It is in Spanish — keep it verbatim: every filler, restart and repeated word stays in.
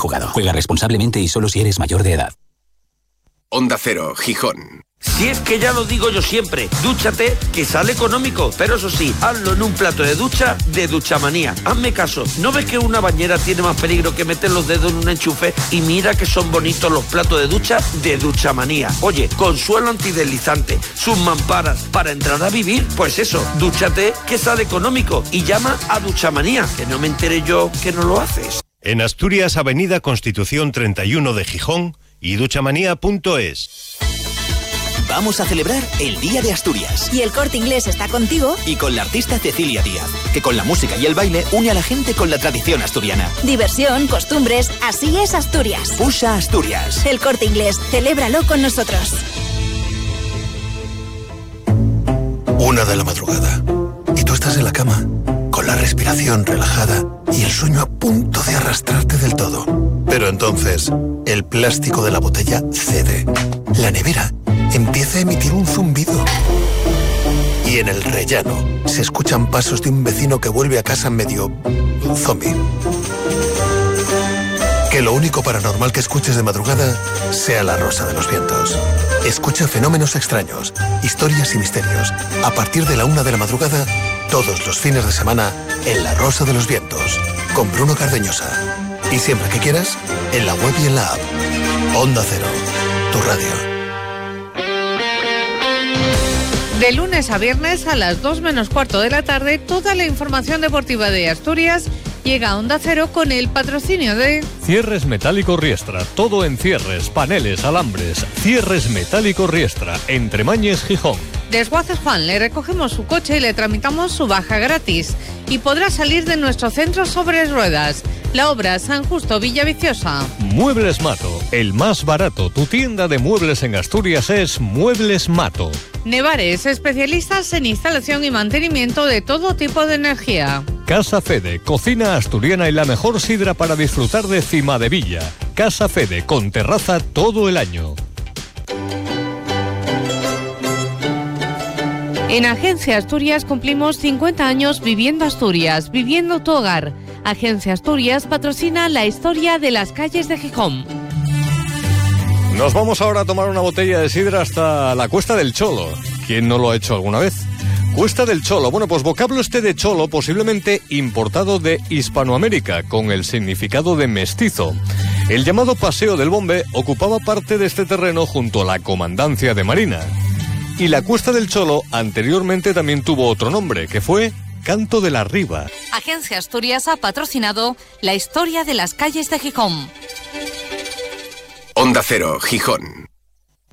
jugado. Juega responsablemente y solo si eres mayor de edad. Onda Cero, Gijón. Si es que ya lo digo yo siempre, dúchate, que sale económico. Pero eso sí, hazlo en un plato de ducha de Duchamanía. Hazme caso, ¿no ves que una bañera tiene más peligro que meter los dedos en un enchufe? Y mira que son bonitos los platos de ducha de Duchamanía. Oye, con suelo antideslizante, sus mamparas, para entrar a vivir, pues eso, dúchate, que sale económico. Y llama a Duchamanía, que no me enteré yo que no lo haces. En Asturias, Avenida Constitución treinta y uno de Gijón y duchamanía punto es. Vamos a celebrar el Día de Asturias. Y el Corte Inglés está contigo. Y con la artista Cecilia Díaz, que con la música y el baile une a la gente con la tradición asturiana. Diversión, costumbres, así es Asturias. Usa Asturias. El Corte Inglés, celébralo con nosotros. Una de la madrugada. Y tú estás en la cama, con la respiración relajada y el sueño a punto de arrastrarte del todo. Pero entonces, el plástico de la botella cede. La nevera empieza a emitir un zumbido. Y en el rellano se escuchan pasos de un vecino que vuelve a casa medio zombie. Que lo único paranormal que escuches de madrugada sea la rosa de los vientos. Escucha fenómenos extraños, historias y misterios. A partir de la una de la madrugada, todos los fines de semana, en La Rosa de los Vientos, con Bruno Cardeñosa. Y siempre que quieras, en la web y en la app. Onda Cero, tu radio. De lunes a viernes a las dos menos cuarto de la tarde, toda la información deportiva de Asturias llega a Onda Cero con el patrocinio de... Cierres Metálicos Riestra, todo en cierres, paneles, alambres. Cierres Metálicos Riestra, Entre Mañes, Gijón. Desguaces Juan, le recogemos su coche y le tramitamos su baja gratis. Y podrá salir de nuestro centro sobre ruedas. La obra San Justo, Villaviciosa. Muebles Mato, el más barato. Tu tienda de muebles en Asturias es Muebles Mato. Nevares, especialistas en instalación y mantenimiento de todo tipo de energía. Casa Fede, cocina asturiana y la mejor sidra para disfrutar de Cimadevilla. Casa Fede, con terraza todo el año. En Agencia Asturias cumplimos cincuenta años viviendo Asturias, viviendo tu hogar. Agencia Asturias patrocina la historia de las calles de Gijón. Nos vamos ahora a tomar una botella de sidra hasta la Cuesta del Cholo. ¿Quién no lo ha hecho alguna vez? Cuesta del Cholo. Bueno, pues vocablo este de cholo, posiblemente importado de Hispanoamérica, con el significado de mestizo. El llamado Paseo del Bombe ocupaba parte de este terreno junto a la Comandancia de Marina. Y la Cuesta del Cholo anteriormente también tuvo otro nombre, que fue Canto de la Riba. Agencia Asturias ha patrocinado la historia de las calles de Gijón. Onda Cero, Gijón.